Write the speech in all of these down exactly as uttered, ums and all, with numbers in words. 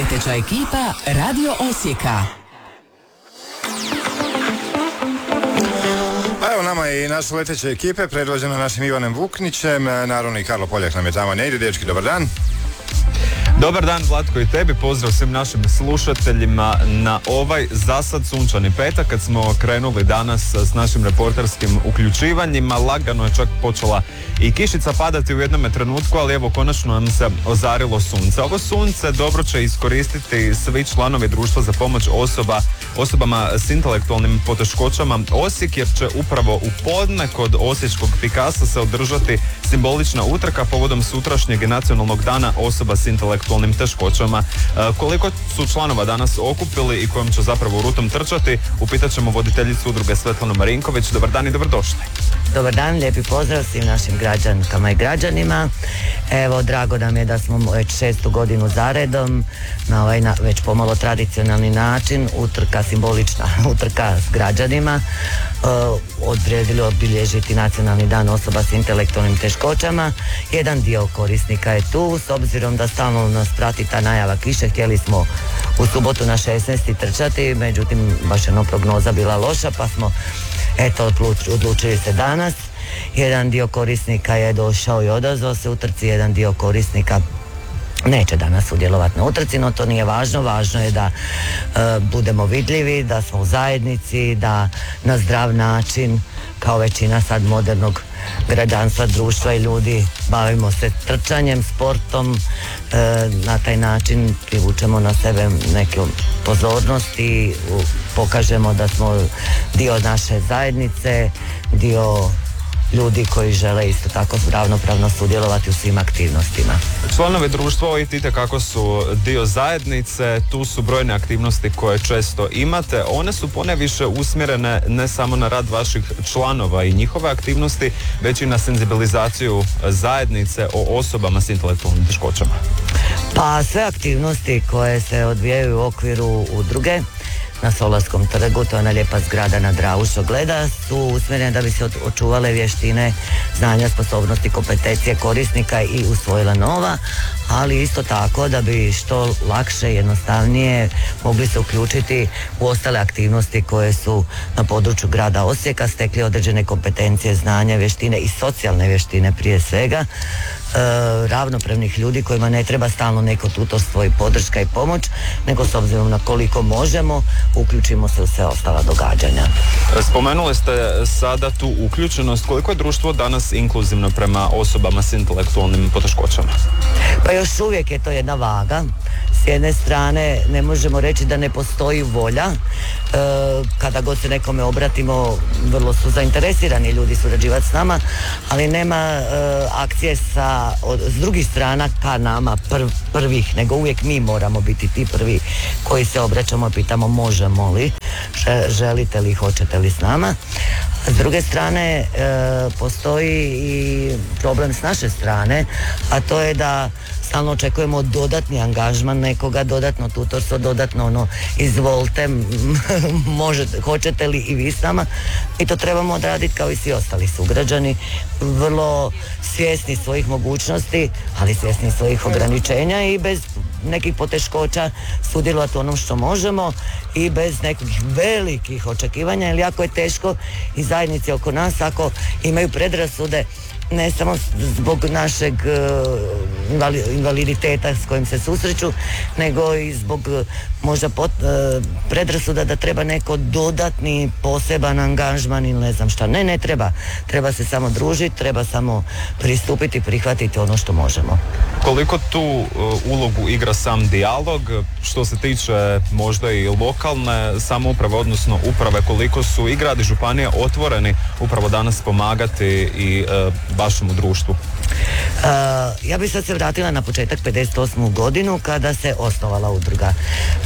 Leteća ekipa Radio Osijeka. A evo nama i naše leteće ekipe, predvođena našim Ivanem Vuknićem, naravno i Karlo Poljak nam je tamo ne ide. Dečki, dobar dan. Dobar dan, Vlatko, i tebi. Pozdrav svim našim slušateljima na ovaj zasad sunčani petak kad smo krenuli danas s našim reporterskim uključivanjima. Lagano je čak počela i kišica padati u jednom trenutku, ali evo konačno nam se ozarilo sunce. Ovo sunce dobro će iskoristiti svi članovi društva za pomoć osoba, osobama s intelektualnim poteškoćama Osijek, jer će upravo u podne kod osječkog Pikasa se održati simbolična utrka povodom sutrašnjeg nacionalnog dana osoba s intelektualnim teškoćama. E, koliko su članova danas okupili i kojom će zapravo rutom trčati, upitat ćemo voditeljicu udruge Svetlanu Marinković. Dobar dan i dobrodošli. Dobar dan, lijepi pozdrav svim našim građankama i građanima. Evo, drago nam je da smo već šestu godinu zaredom na ovaj na, već pomalo tradicionalni način utrka, simbolična utrka s građanima uh, odredili obilježiti nacionalni dan osoba s intelektualnim teškoćama. Jedan dio korisnika je tu, s obzirom da stalno nas prati ta najava kiše, htjeli smo u subotu na šesnaesti trčati, međutim baš je no prognoza bila loša, pa smo eto odlučili se danas. Jedan dio korisnika je došao i odazvao se utrci, jedan dio korisnika neće danas sudjelovati na utrci, no to nije važno, važno je da e, budemo vidljivi, da smo u zajednici, da na zdrav način, kao većina sad modernog građanstva, društva i ljudi, bavimo se trčanjem, sportom, e, na taj način privučemo na sebe neku pozornost i pokažemo da smo dio naše zajednice, dio ljudi koji žele isto tako ravnopravno sudjelovati u svim aktivnostima. Članovi društva O I T kako su dio zajednice, tu su brojne aktivnosti koje često imate. One su poneviše usmjerene ne samo na rad vaših članova i njihove aktivnosti, već i na senzibilizaciju zajednice o osobama s intelektualnim teškoćama. Pa sve aktivnosti koje se odvijaju u okviru udruge na Solarskom trgu, to je ona lijepa zgrada na Dravu što gleda, su usmjerene da bi se očuvale vještine, znanja, sposobnosti, kompetencije korisnika i usvojila nova, ali isto tako da bi što lakše, jednostavnije mogli se uključiti u ostale aktivnosti koje su na području grada Osijeka, stekli određene kompetencije, znanja, vještine i socijalne vještine prije svega, E, ravnopravnih ljudi kojima ne treba stalno neko tutorstvo i podrška i pomoć, nego s obzirom na koliko možemo uključimo se u sve ostala događanja. Spomenuli ste sada tu uključenost. Koliko je društvo danas inkluzivno prema osobama s intelektualnim poteškoćama? Pa još uvijek je to jedna vaga. S jedne strane ne možemo reći da ne postoji volja. E, kada god se nekome obratimo, vrlo su zainteresirani ljudi surađivati s nama, ali nema e, akcije sa, od, s drugih strana ka nama prv, prvih, nego uvijek mi moramo biti ti prvi koji se obraćamo, pitamo možemo li, želite li, hoćete li s nama. S druge strane e, postoji i problem s naše strane, a to je da stalno očekujemo dodatni angažman nekoga, dodatno tutorstvo, dodatno ono, izvolite, možete, hoćete li i vi s nama. I to trebamo odraditi kao i svi ostali sugrađani, vrlo svjesni svojih mogućnosti, ali svjesni svojih ograničenja i bez nekih poteškoća sudjelovati u onom što možemo i bez nekih velikih očekivanja, jer jako je teško i zajednici oko nas ako imaju predrasude ne samo zbog našeg uh, invaliditeta s kojim se susreću, nego i zbog uh, možda pot, uh, predrasuda da treba neko dodatni poseban angažman ili ne znam šta. Ne, ne treba. Treba se samo družiti, treba samo pristupiti, prihvatiti ono što možemo. Koliko tu uh, ulogu igra sam dijalog, što se tiče možda i lokalne samouprave, odnosno uprave, koliko su i grad i županija otvoreni upravo danas pomagati i uh, vašemu društvu? Uh, ja bih sad se vratila na početak pedeset osmu godinu kada se osnovala udruga.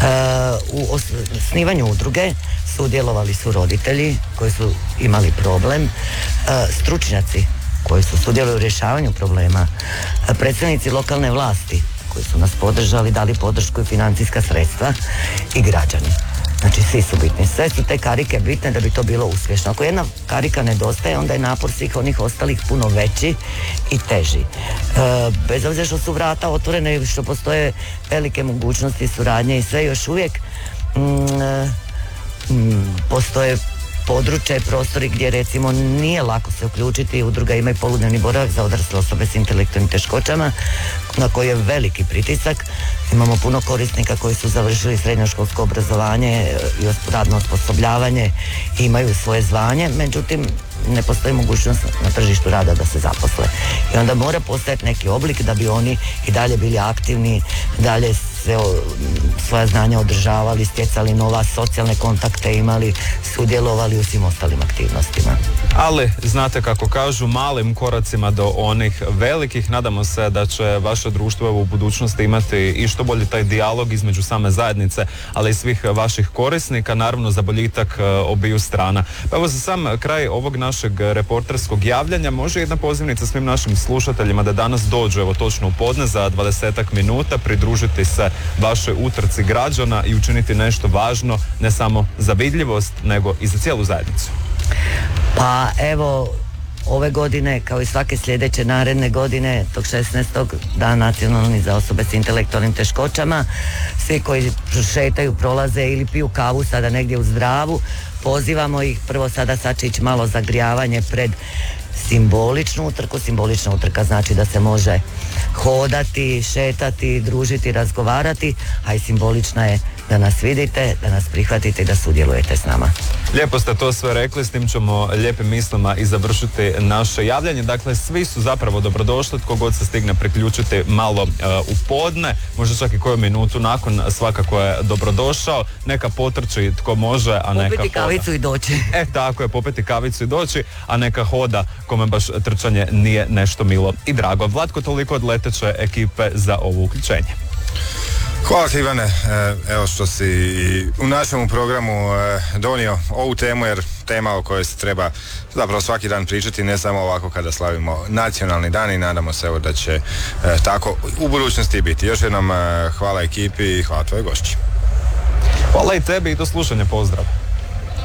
Uh, u osnivanju udruge sudjelovali su roditelji koji su imali problem, uh, stručnjaci koji su sudjelovali u rješavanju problema, uh, predstavnici lokalne vlasti koji su nas podržali, dali podršku i financijska sredstva i građani. Znači svi su bitni, sve su te karike bitne da bi to bilo uspješno. Ako jedna karika nedostaje, onda je napor svih onih ostalih puno veći i teži. E, bez obzira što su vrata otvorene i što postoje velike mogućnosti suradnje i sve, još uvijek mm, mm, postoje područje, prostori gdje recimo nije lako se uključiti. Udruga ima i poludnevni boravak za odrasle osobe s intelektualnim teškoćama na koji je veliki pritisak. Imamo puno korisnika koji su završili srednjoškolsko obrazovanje i radno osposobljavanje i imaju svoje zvanje, međutim ne postoji mogućnost na tržištu rada da se zaposle. I onda mora postojati neki oblik da bi oni i dalje bili aktivni, dalje sve svoja znanja održavali, stjecali nova socijalne kontakte, imali, sudjelovali u svim ostalim aktivnostima. Ali, znate kako kažu, malim koracima do onih velikih. Nadamo se da će vaše društvo u budućnosti imati i što bolji taj dijalog između same zajednice, ali i svih vaših korisnika, naravno za boljitak obiju strana. Pa evo za sam kraj ovog našeg reporterskog javljanja može jedna pozivnica svim našim slušateljima da danas dođu evo točno u podne za dvadesetak minuta, pridružiti se vašoj utrci građana i učiniti nešto važno ne samo za vidljivost nego i za cijelu zajednicu. Pa evo, ove godine kao i svake sljedeće naredne godine, tog šesnaestog dan nacionalni za osobe s intelektualnim teškoćama, svi koji šetaju, prolaze ili piju kavu sada negdje u Zdravu, pozivamo ih prvo sada sad će ići malo zagrijavanje pred simboličnu utrku. Simbolična utrka znači da se može hodati, šetati, družiti, razgovarati, a i simbolična je da nas vidite, da nas prihvatite i da sudjelujete s nama. Lijepo ste to sve rekli, s tim ćemo lijepim mislima i završiti naše javljanje. Dakle, svi su zapravo dobrodošli, tko god se stigne priključiti malo uh, u podne, možda čak i koju minutu nakon, svakako je dobrodošao. Neka potrči tko može, a neka popiti hoda. kavicu i doći. E, tako je, popiti kavicu i doći, a neka hoda kome baš trčanje nije nešto milo i drago. Vlatko, toliko od leteće ekipe za ovo uključenje. Hvala ti, Ivane, evo što si u našem programu donio ovu temu, jer tema o kojoj se treba zapravo svaki dan pričati, ne samo ovako kada slavimo nacionalni dan, i nadamo se evo da će tako u budućnosti biti. Još jednom hvala ekipi i hvala tvojoj gošći. Hvala i tebi i do slušanja, pozdrav.